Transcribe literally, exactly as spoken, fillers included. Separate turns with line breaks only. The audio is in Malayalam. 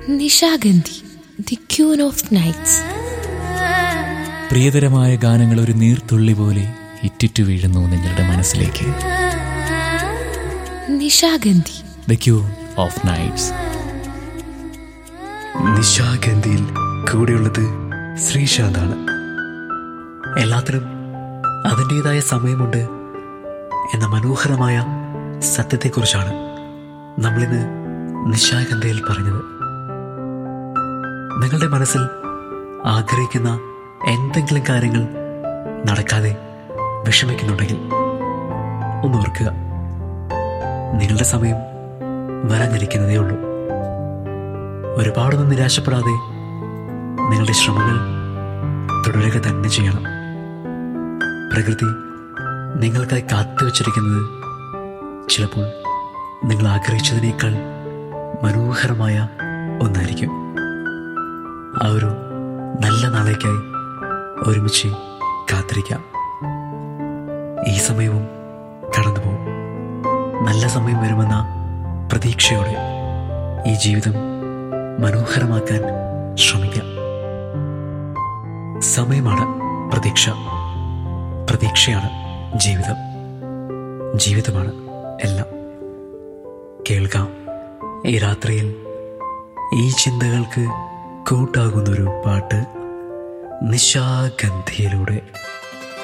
Nishagandhi, the queen of nights.
പ്രിയതരമായ ഗാനങ്ങൾ ഒരു നീർത്തുള്ളി പോലെ ഇറ്റിറ്റു വീഴുന്നു നിങ്ങളുടെ മനസ്സിലേക്ക്.
Nishagandhi,
the queen of nights.
നിശാഗന്ധിയിൽ കൂടെയുള്ളത് ശ്രീശാന്താണ്. എല്ലാത്തിനും അതിൻ്റെതായ സമയമുണ്ട് എന്ന മനോഹരമായ സത്യത്തെക്കുറിച്ചാണ് നമ്മളിന്ന് നിശാഗന്ധിയിൽ പറഞ്ഞത്. നിങ്ങളുടെ മനസ്സിൽ ആഗ്രഹിക്കുന്ന എന്തെങ്കിലും കാര്യങ്ങൾ നടക്കാതെ വിഷമിക്കുന്നുണ്ടെങ്കിൽ ഒന്ന് ഓർക്കുക, നിങ്ങളുടെ സമയം വരാനിരിക്കുന്നതേ ഉള്ളൂ. ഒരുപാടൊന്നും നിരാശപ്പെടാതെ നിങ്ങളുടെ ശ്രമങ്ങൾ തുടരുക തന്നെ ചെയ്യണം. പ്രകൃതി നിങ്ങൾക്കായി കാത്തുവച്ചിരിക്കുന്നത് ചിലപ്പോൾ നിങ്ങൾ ആഗ്രഹിച്ചതിനേക്കാൾ മനോഹരമായ ഒന്നായിരിക്കും. ആ ഒരു നല്ല നാളേക്കായി ഒരുമിച്ച് കാത്തിരിക്കാം. ഈ സമയവും കടന്നു പോകും. നല്ല സമയം വരുമെന്ന പ്രതീക്ഷയോടെ ഈ ജീവിതം മനോഹരമാക്കാൻ ശ്രമിക്കാം. സമയമാണ് പ്രതീക്ഷ, പ്രതീക്ഷയാണ് ജീവിതം, ജീവിതമാണ് എല്ലാം. കേൾക്കാം ഈ രാത്രിയിൽ ഈ ചിന്തകൾക്ക് കൂട്ടാകുന്നൊരു പാട്ട് നിശാഗന്ധിയിലൂടെ.